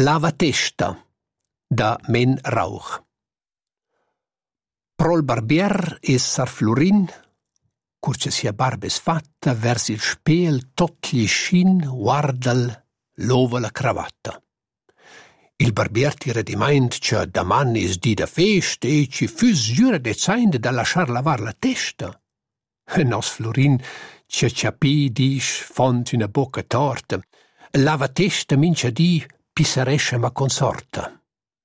Lavatesta da Men Rauch. Prol barbier e Sar Florin, curce sia barbes fatta, vers il spiel tot gli scin guardal lova la cravatta. Il barbier tira di mind che daman is di da fest e ci füs giura de zainde da lasciar lavar la testa. E nos Florin ci ciapi disch font una bocca torta. Lava testa mincia di pissaresce ma consorta.